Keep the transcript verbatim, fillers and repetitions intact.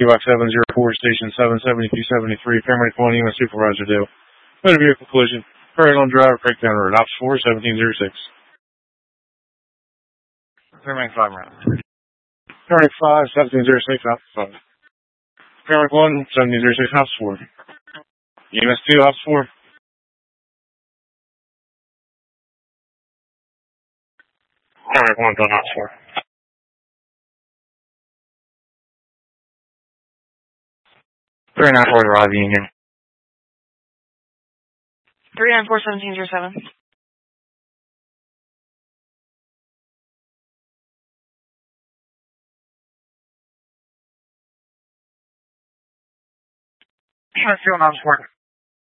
Q X seven zero four, Station seven seventy-two seventy-three, Paramedic one, U S Supervisor due. Motor vehicle collision. Current on driver, breakdown road. Ops four, seventeen oh six. Paramedic five round. Paramedic five, seventeen oh six, Ops five. Paramedic one, seventeen oh six, Ops four. E M S two, Ops four. Paramedic one, done Ops four. three nine four, Raleigh Union. three nine four, seventeen oh seven. Fuel Ops four.